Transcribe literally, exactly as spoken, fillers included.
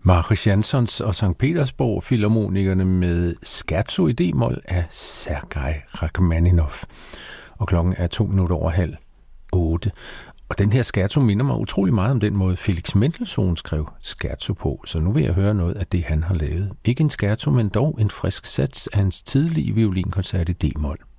Mariss Jansons og Sankt Petersborg Filharmonikerne med Scherzo i D-mol af Sergej Rachmaninov. Og klokken er to minutter over halv otte. Og den her scherzo minder mig utrolig meget om den måde, Felix Mendelssohn skrev scherzo på. Så nu vil jeg høre noget af det, han har lavet. Ikke en scherzo, men dog en frisk sats af hans tidlige violinkoncert i D-mol.